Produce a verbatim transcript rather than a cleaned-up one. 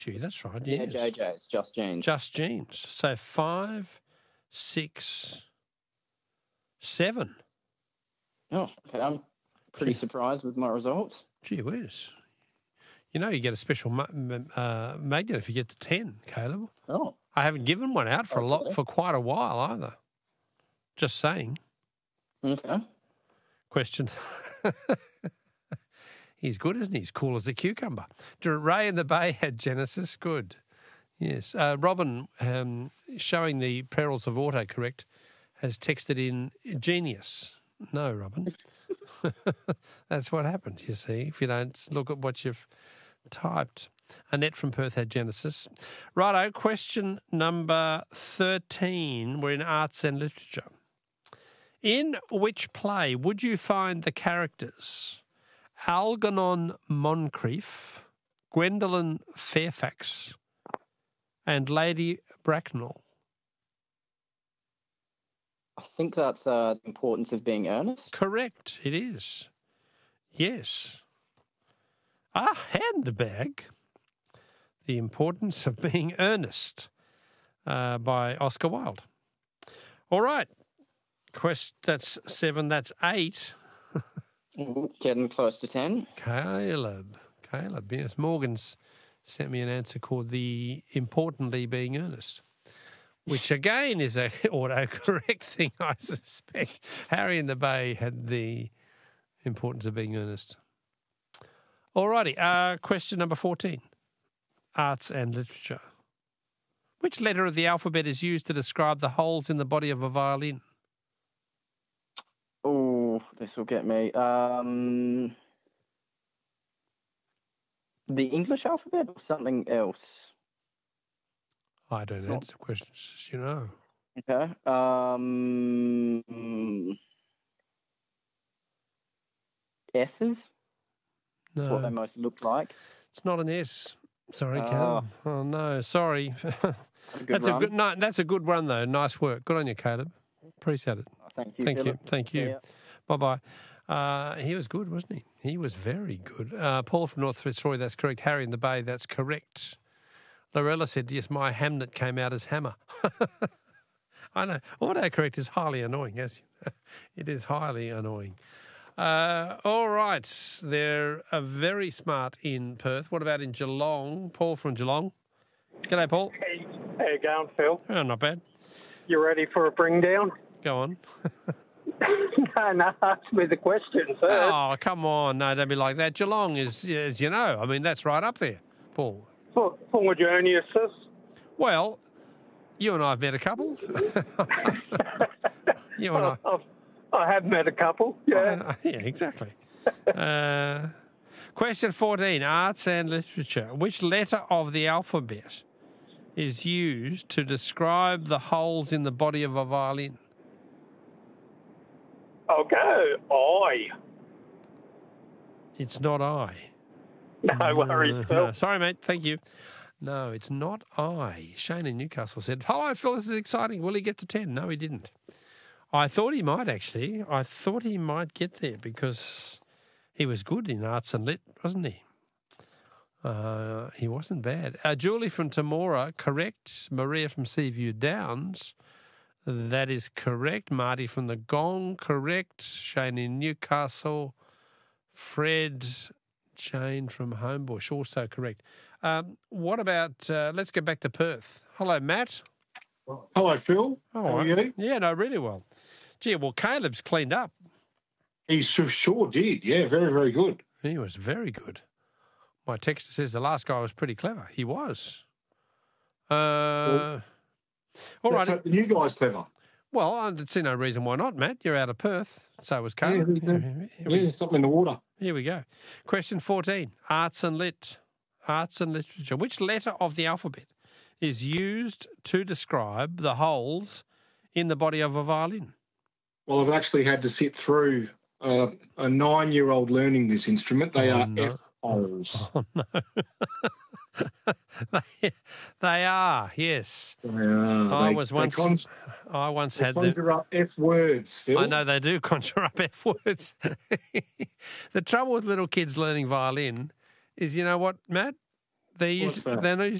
Gee, that's right. Yeah, Yes. J J's, Just Jeans. Just Jeans. So five, six, seven. Oh, okay. I'm pretty Gee. surprised with my results. Gee whiz. You know you get a special ma- uh, magnet if you get to ten, Caleb. Oh. I haven't given one out for a lot Okay. for quite a while either. Just saying. Okay. Question. He's good, isn't he? He's cool as a cucumber. Ray in the Bay had Genesis. Good. Yes. Uh, Robin, um, showing the perils of autocorrect, has texted in genius. No, Robin. That's what happened, you see, if you don't look at what you've typed. Annette from Perth had Genesis. Righto, question number thirteen. We're in arts and literature. In which play would you find the characters Algernon Moncrief, Gwendolen Fairfax, and Lady Bracknell? I think that's uh, the importance of being earnest. Correct, it is. Yes. Ah, handbag. The Importance of Being Earnest uh, by Oscar Wilde. All right. Quest, that's seven, that's eight. Ooh, getting close to ten. Caleb. Caleb, yes. Morgan's sent me an answer called The Importantly Being Earnest, which again is a autocorrect thing, I suspect. Harry in the Bay had The Importance of Being Earnest. All righty. Uh, question number fourteen. Arts and literature. Which letter of the alphabet is used to describe the holes in the body of a violin? Oh, this will get me. Um, the English alphabet or something else? I don't answer questions, you know. Okay. Um, S's? No. That's what they most look like. It's not an S. Sorry, Oh. Caleb. Oh, no, sorry. Good that's run. a good. No, that's a good run though. Nice work. Good on you, Caleb. Appreciate it. Oh, thank you. Thank you. Philip. Thank See you. ya. Bye bye. Uh, he was good, wasn't he? He was very good. Uh, Paul from North Fitzroy, that's correct. Harry in the Bay, that's correct. Lorella said, yes, my Hamnet came out as hammer. I know. Autocorrect is highly annoying, as you know. It is highly annoying. Uh, all right. They're uh, very smart in Perth. What about in Geelong? Paul from Geelong. G'day, Paul. Hey, how you going, Phil? Oh, not bad. You ready for a bring down? Go on. no, no, ask me the question first. Oh, come on. No, don't be like that. Geelong is, as you know, I mean, that's right up there, Paul. For, for Journalists. Well, you and I have met a couple. you and I. I've, I have met a couple, yeah. Yeah, exactly. uh, question fourteen, arts and literature. Which letter of the alphabet is used to describe the holes in the body of a violin? I'll go I. It's not I. No worries, Uh, Phil. no. Sorry, mate. Thank you. No, it's not I. Shane in Newcastle said, hello, Phil, this is exciting. Will he get to ten? No, he didn't. I thought he might, actually. I thought he might get there because he was good in arts and lit, wasn't he? Uh, he wasn't bad. Uh, Julie from Temora, correct. Maria from Seaview Downs, that is correct. Marty from the Gong, correct. Shane in Newcastle. Fred, Jane from Homebush, also correct. Um, what about, uh, let's get back to Perth. Hello, Matt. Hello, Phil. Oh, How are you? Yeah, no, really well. Gee, well, Caleb's cleaned up. He sure, sure did. Yeah, very, very good. He was very good. My texter says the last guy was pretty clever. He was. Uh, all That's right. what the new guy's clever. Well, I see no reason why not, Matt. You're out of Perth. So was Caleb. Yeah, Here we- Yeah, something in the water. Here we go. Question fourteen, arts and lit. Arts and literature. Which letter of the alphabet is used to describe the holes in the body of a violin? Well, I've actually had to sit through uh, a nine-year-old learning this instrument. They Oh, are no. F holes. Oh, no. they, they are, yes. Uh, I they- was they once, con- I once they had the... conjure up F words, Phil. I know they do conjure up F words. The trouble with little kids learning violin is, you know what, Matt? They What's use that? they